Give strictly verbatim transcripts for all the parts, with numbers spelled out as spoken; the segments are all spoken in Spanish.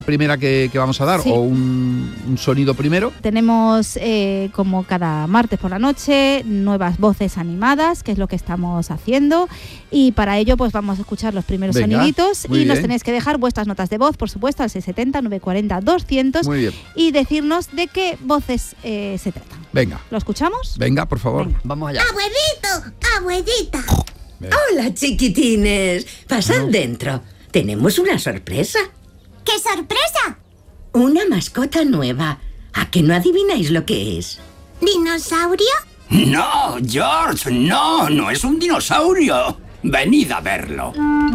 primera que, que vamos a dar, sí. o un, un sonido primero. Tenemos, eh, como cada martes por la noche, nuevas voces animadas, que es lo que estamos haciendo, y para ello pues vamos a escuchar los primeros Venga, soniditos y bien. Nos tenéis que dejar vuestras notas de voz, por supuesto, al seis siete cero, nueve cuatro cero, doscientos y decirnos de qué voces eh, se tratan. Venga. ¿Lo escuchamos? Venga, por favor. Venga. Vamos allá. ¡Abuelito! ¡Abuelita! Venga. Hola, chiquitines. Pasad no. dentro. Tenemos una sorpresa. ¡Qué sorpresa! Una mascota nueva. ¿A que no adivináis lo que es? ¿Dinosaurio? No, George, no, no es un dinosaurio. Venid a verlo.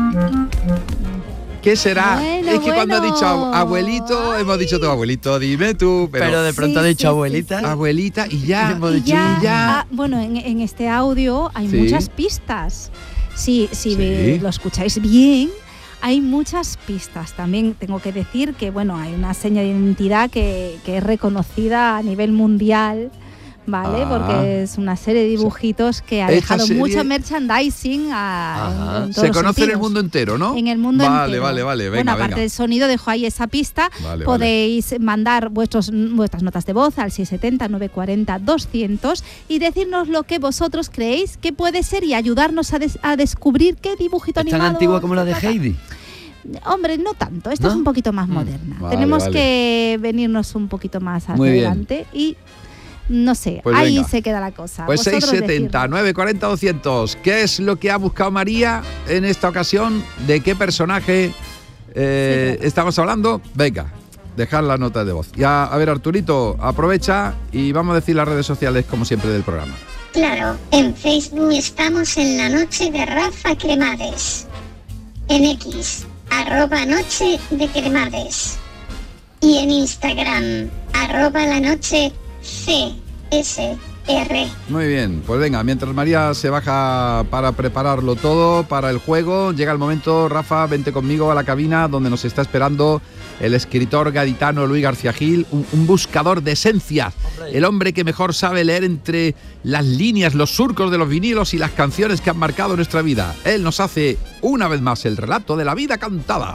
¿Qué será? Bueno, es que bueno. cuando ha dicho abuelito, Ay. hemos dicho tu abuelito, dime tú. Pero, pero de pronto sí, ha dicho sí, abuelita. Sí, sí. Abuelita y ya. Y hemos ya, dicho, ya. Ah, bueno, en, en este audio hay sí. muchas pistas. Sí, si sí. ve, lo escucháis bien, hay muchas pistas. También tengo que decir que bueno, hay una seña de identidad que, que es reconocida a nivel mundial, ¿vale? Ah. Porque es una serie de dibujitos que ha dejado serie... mucho merchandising a, en, en todos Se conoce sentidos. En el mundo entero, ¿no? En el mundo vale, entero. Vale, vale, venga, bueno, aparte venga. del sonido, dejo ahí esa pista. Vale, Podéis vale. mandar vuestros, vuestras notas de voz al seis siete cero, nueve cuatro cero, doscientos y decirnos lo que vosotros creéis que puede ser y ayudarnos a, des- a descubrir qué dibujito ¿Es animado. tan antigua como la de Heidi? Hombre, no tanto, esta ¿No? es un poquito más moderna. Vale, Tenemos vale. que venirnos un poquito más Muy adelante bien. Y no sé, pues ahí venga. se queda la cosa. Pues Vosotros seis siete cero, decirnos. nueve cuatro cero, doscientos. ¿Qué es lo que ha buscado María en esta ocasión? ¿De qué personaje eh, sí, claro. estamos hablando? Venga, dejar la nota de voz. Ya, a ver, Arturito, aprovecha y vamos a decir las redes sociales como siempre del programa. Claro, en Facebook estamos en La Noche de Rafa Cremades. En X, arroba Noche de Cremades. Y en Instagram, arroba La Noche C S R. Muy bien, pues venga, mientras María se baja para prepararlo todo para el juego, llega el momento. Rafa, vente conmigo a la cabina donde nos está esperando el escritor gaditano Luis García Gil, un, un buscador de esencias, hombre. El hombre que mejor sabe leer entre las líneas, los surcos de los vinilos y las canciones que han marcado nuestra vida. Él nos hace una vez más el relato de la vida cantada.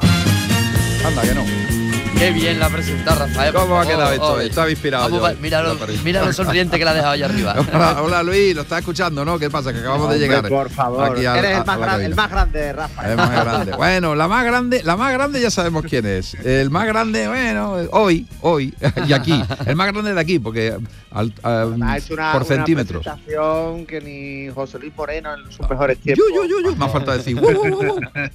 Anda que no. Qué bien la ha presentado, Rafael. ¿Cómo ha quedado oh, esto? Oh, Estaba inspirado vamos, yo. Mira lo, mira lo sonriente que la ha dejado allá arriba. Hola, hola Luis, lo estás escuchando, ¿no? ¿Qué pasa? Que acabamos Hombre, de llegar. por favor, aquí a, eres a, el, más a gran, el más grande, Rafa. El más grande. Bueno, la más grande, la más grande ya sabemos quién es. El más grande, bueno, hoy, hoy y aquí. El más grande de aquí, porque al, al, ha hecho una, por una centímetros. Una presentación que ni José Luis Moreno en sus mejores tiempos. Yo, yo, yo, yo. Más falta decir. Uh, uh, uh.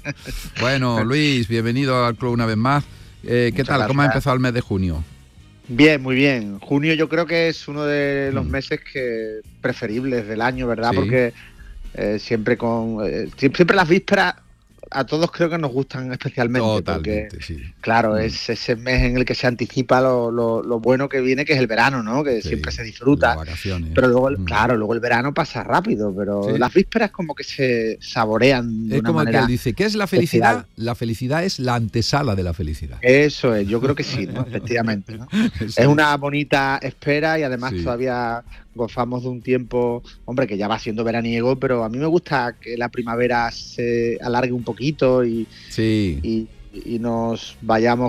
Bueno, Luis, bienvenido al club una vez más. Eh, ¿Qué Muchas tal? Gracias. ¿Cómo ha empezado el mes de junio? Bien, muy bien. Junio yo creo que es uno de los meses que preferibles del año, ¿verdad? Sí. Porque eh, siempre con eh, siempre las vísperas a todos creo que nos gustan especialmente. Totalmente, porque, sí. Claro, mm. es ese mes en el que se anticipa lo, lo, lo bueno que viene, que es el verano, ¿no? Que sí, siempre se disfruta. Las vacaciones. Pero luego, el, mm. claro, luego el verano pasa rápido, pero sí. las vísperas como que se saborean de es una como manera que él dice, ¿qué es la felicidad? especial. La felicidad es la antesala de la felicidad. Eso es, yo creo que sí, ¿no? Efectivamente, ¿no? Sí. Es una bonita espera y además sí. todavía gozamos de un tiempo, hombre, que ya va siendo veraniego, pero a mí me gusta que la primavera se alargue un poquito y, sí. y, y nos vayamos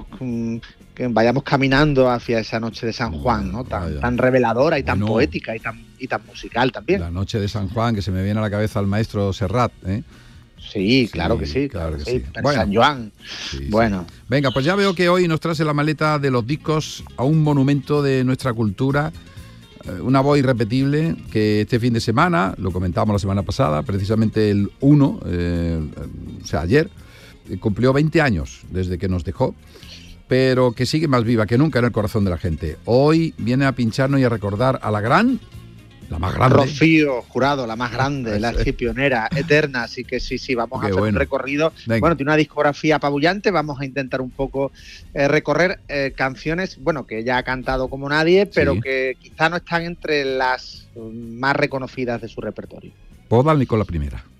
que vayamos caminando hacia esa noche de San Juan, ¿no? Tan, tan reveladora y tan bueno, poética y tan, y tan musical también. La noche de San Juan, que se me viene a la cabeza al maestro Serrat, ¿eh? Sí, claro sí, que sí, claro, claro que sí. sí. Bueno, San Juan. Sí, bueno. Sí. Venga, pues ya veo que hoy nos traes en la maleta de los discos a un monumento de nuestra cultura. Una voz irrepetible que este fin de semana, lo comentábamos la semana pasada, precisamente el uno, eh, o sea, ayer, cumplió veinte años desde que nos dejó, pero que sigue más viva que nunca en el corazón de la gente. Hoy viene a pincharnos y a recordar a la gran, la más grande. Rocío Jurado, la más grande, la pionera, eterna, así que sí, sí, vamos Qué a hacer bueno. un recorrido. Venga. Bueno, tiene una discografía apabullante, vamos a intentar un poco eh, recorrer eh, canciones, bueno, que ella ha cantado como nadie, pero sí. que quizá no están entre las más reconocidas de su repertorio. Pues dale con la primera.